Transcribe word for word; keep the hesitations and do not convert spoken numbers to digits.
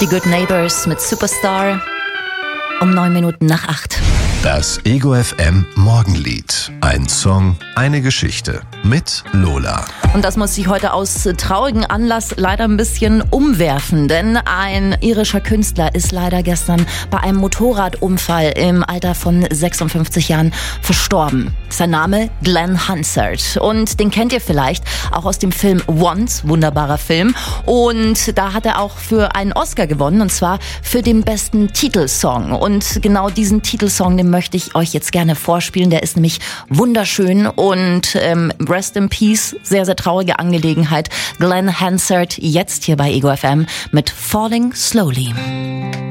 Die Good Neighbors mit Superstar um neun Minuten nach acht. Das Ego F M Morgenlied. Ein Song, eine Geschichte mit Lola. Und das muss ich heute aus traurigem Anlass leider ein bisschen umwerfen, denn ein irischer Künstler ist leider gestern bei einem Motorradunfall im Alter von sechsundfünfzig Jahren verstorben. Sein Name Glenn Hansard und den kennt ihr vielleicht auch aus dem Film Once, wunderbarer Film. Und da hat er auch für einen Oscar gewonnen, und zwar für den besten Titelsong. Und genau diesen Titelsong, den möchte ich euch jetzt gerne vorspielen. Der ist nämlich wunderschön und ähm, Rest in Peace, sehr, sehr traurige Angelegenheit. Glenn Hansard jetzt hier bei Ego F M mit Falling Slowly.